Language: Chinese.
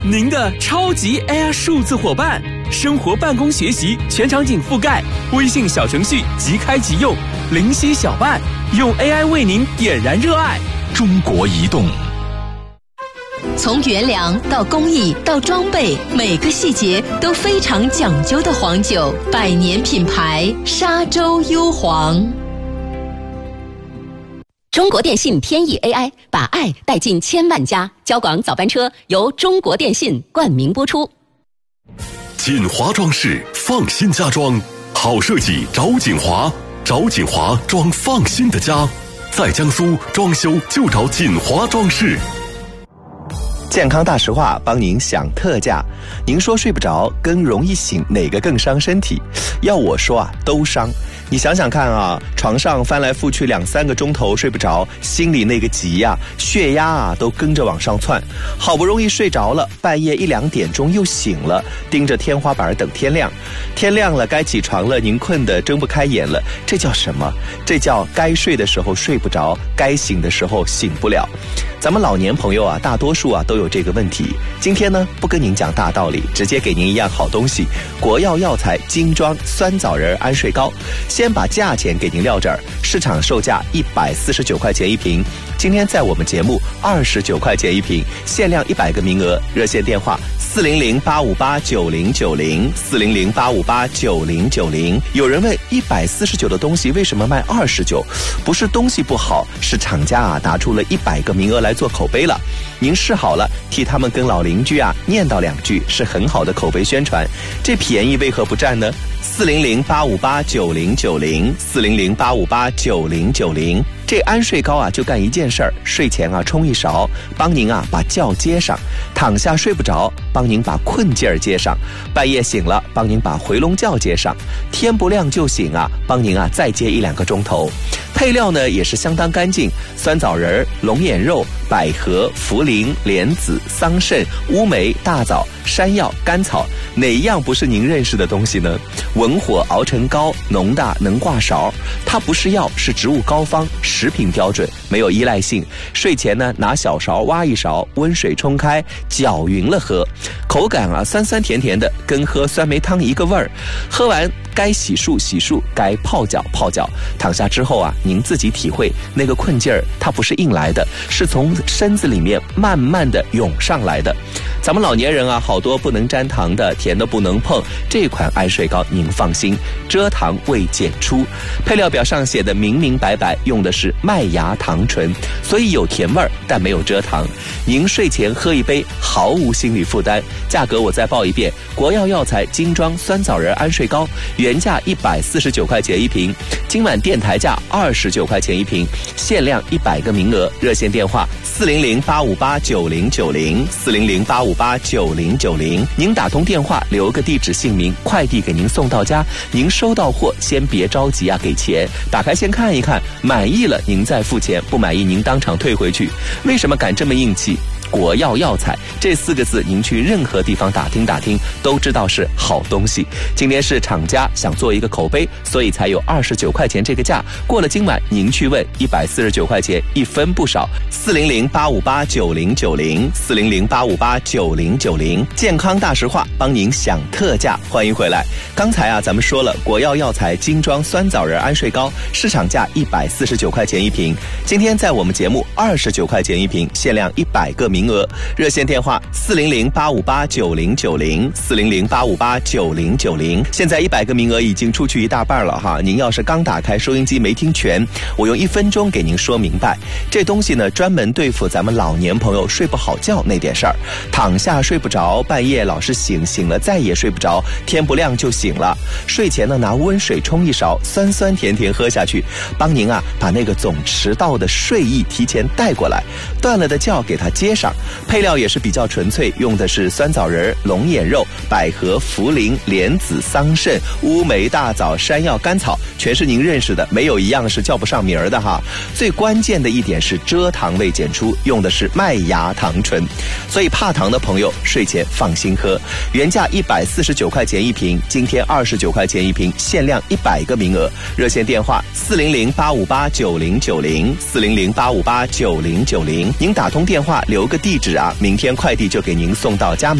您的超级 AI 数字伙伴，生活办公学习全场景覆盖，微信小程序即开即用，灵犀小伴，用 AI 为您点燃热爱。 中国移动。 从原粮到工艺到装备，每个细节都非常讲究的黄酒，100年品牌沙洲优黄。中国电信天翼 AI 把爱带进千万家，交广早班车由中国电信冠名播出。 锦华装饰，放心家装，好设计找锦华，找锦华装放心的家，在江苏装修就找锦华装饰。 健康大实话，帮您享特价。您说睡不着跟容易醒哪个更伤身体？要我说啊，都伤。你想想看啊，床上翻来覆去2-3个钟头睡不着，心里那个急呀，血压啊都跟着往上窜。好不容易睡着了，半夜1-2点钟又醒了，盯着天花板等天亮。天亮了，该起床了，您困得睁不开眼了，这叫什么？这叫该睡的时候睡不着，该醒的时候醒不了。咱们老年朋友啊，大多数啊都有这个问题。今天呢，不跟您讲大道理，直接给您一样好东西——国药药材精装酸枣仁安睡膏。先把价钱给您撂这儿，市场售价149块钱一瓶，今天在我们节目29块钱一瓶，限量100个名额。热线电话400-858-9090，400-858-9090。有人问149的东西为什么卖29？不是东西不好，是厂家啊拿出了100个名额来做口碑了。您试好了，替他们跟老邻居啊念叨2句，是很好的口碑宣传。这便宜为何不占呢？400-858-9090，400-858-9090。这安睡膏啊，就干一件事儿，睡前啊冲一勺，帮您啊把觉接上；躺下睡不着，帮您把困劲儿接上；半夜醒了，帮您把回笼觉接上；天不亮就醒啊，帮您啊再接1-2个钟头。配料呢也是相当干净，酸枣仁、龙眼肉、百合、茯苓、莲子、桑葚、乌梅、大枣、山药、甘草，哪一样不是您认识的东西呢？文火熬成膏，浓大能挂勺。它不是药，是植物膏方，食品标准，没有依赖性。睡前呢，拿小勺挖一勺，温水冲开，搅匀了喝。口感啊，酸酸甜甜的，跟喝酸梅汤一个味儿。喝完该洗漱洗漱，该泡脚泡脚。躺下之后啊，您自己体会那个困劲儿，它不是硬来的，是从身子里面慢慢的涌上来的。咱们老年人啊，好多不能沾糖的，甜的不能碰。这款安睡膏您放心，蔗糖未检出。配料表上写的明明白白，用的是麦芽糖醇，所以有甜味儿，但没有蔗糖。您睡前喝一杯，毫无心理负担。价格我再报一遍：国药药材精装酸枣仁安睡膏，原价149块钱一瓶，今晚电台价29块钱一瓶，限量100个名额。热线电话400-858-9090，400-858-9090。您打通电话，留个地址姓名，快递给您送到家。您收到货先别着急啊，给钱，打开先看一看，满意了您再付钱，不满意您当场退回去。为什么敢这么硬气？国药药材这4个字，您去任何地方打听打听，都知道是好东西。今天是厂家想做一个口碑，所以才有29块钱这个价。过了今晚，您去问149块钱，一分不少。400-858-9090，400-858-9090。健康大实话，帮您享特价。欢迎回来。刚才啊，咱们说了国药药材精装酸枣仁安睡膏，市场价149块钱一瓶，今天在我们节目29块钱一瓶，限量100个名额。热线电话400-858-9090，400-858-9090。现在100个名额已经出去一大半了哈，您要是刚打开收音机没听全，我用1分钟给您说明白。这东西呢，专门对付咱们老年朋友睡不好觉那点事儿，躺下睡不着，半夜老是醒，醒了再也睡不着，天不亮就醒了。睡前呢，拿温水冲一勺，酸酸甜甜喝下去，帮您啊把那个总迟到的睡意提前带过来，断了的觉给它接上。配料也是比较纯粹，用的是酸枣仁、龙眼肉、百合、茯苓、莲子、桑葚、乌梅、大枣、山药、甘草，全是您认识的，没有一样是叫不上名儿的哈。最关键的一点是蔗糖未检出，用的是麦芽糖醇，所以怕糖的朋友睡前放心喝。原价149块钱一瓶，今天29块钱一瓶，限量100个名额。热线电话400-858-9090，400-858-9090。您打通电话留个地址啊，明天快递就给您送到家门。